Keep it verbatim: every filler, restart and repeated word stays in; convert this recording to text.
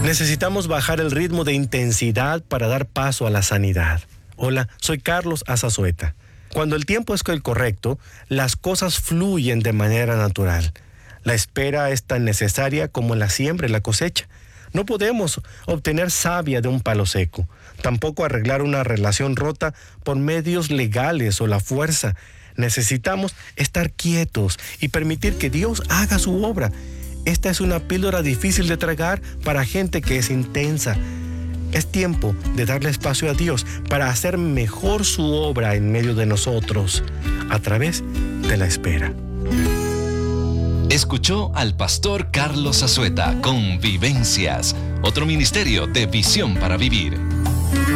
Necesitamos bajar el ritmo de intensidad para dar paso a la sanidad. Hola, soy Carlos Azazueta. Cuando el tiempo es el correcto, las cosas fluyen de manera natural. La espera es tan necesaria como la siembra y la cosecha. No podemos obtener savia de un palo seco, tampoco arreglar una relación rota por medios legales o la fuerza. Necesitamos estar quietos y permitir que Dios haga su obra. Esta es una píldora difícil de tragar para gente que es intensa. Es tiempo de darle espacio a Dios para hacer mejor su obra en medio de nosotros, a través de la espera. Escuchó al pastor Carlos Azueta con Vivencias, otro ministerio de Visión para Vivir.